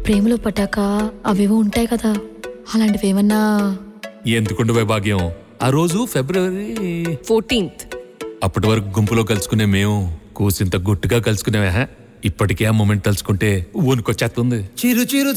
ప్రేమలో పట్టాక అవేవో ఉంటాయి కదా, అలాంటివి ఏమన్నా? ఎందుకుండవే భాగ్యం, ఆ రోజు February 14th. అప్పటి వరకు గుంపులో కలుసుకునే మేము కూసింత గుట్టుగా కలుసుకునేవా? ఇప్పటికే ఆ మూమెంట్ తలుచుకుంటే వణుకొచ్చేస్తుంది. చిరు చిరు